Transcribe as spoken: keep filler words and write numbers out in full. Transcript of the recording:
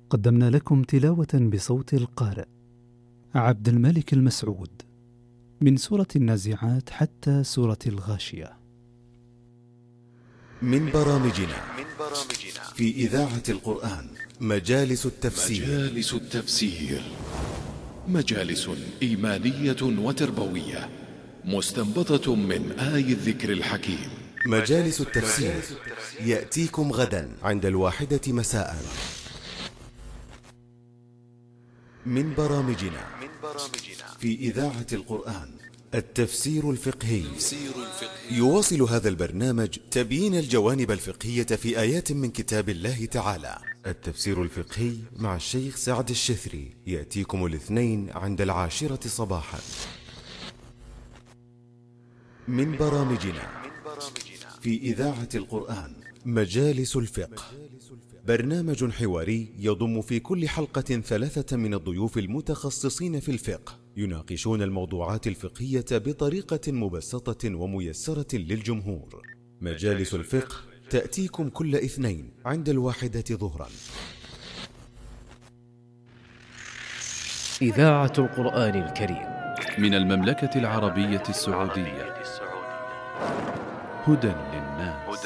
قدمنا لكم تلاوة بصوت القارئ عبد الملك المسعود من سورة النازعات حتى سورة الغاشية. من برامجنا في إذاعة القرآن مجالس التفسير. مجالس التفسير مجالس إيمانية وتربوية مستنبطة من آي الذكر الحكيم. مجالس التفسير يأتيكم غدا عند الواحدة مساء. من برامجنا في إذاعة القرآن التفسير الفقهي. يواصل هذا البرنامج تبيين الجوانب الفقهية في آيات من كتاب الله تعالى. التفسير الفقهي مع الشيخ سعد الشثري يأتيكم الاثنين عند العاشرة صباحا. من برامجنا في إذاعة القرآن مجالس الفقه، برنامج حواري يضم في كل حلقة ثلاثة من الضيوف المتخصصين في الفقه يناقشون الموضوعات الفقهية بطريقة مبسطة وميسرة للجمهور. مجالس الفقه تأتيكم كل اثنين عند الواحدة ظهرا. إذاعة القرآن الكريم من المملكة العربية السعودية. هدى للناس.